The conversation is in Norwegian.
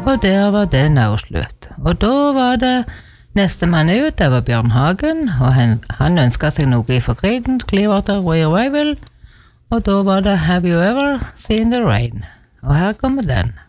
Og der var den også slutt. Og da var det neste mann ut, det var Bjørn Hagen, og han ønsket seg noe fra Creedence, Clearwater Revival, og da var det Have You Ever Seen the Rain? Og her kommer den.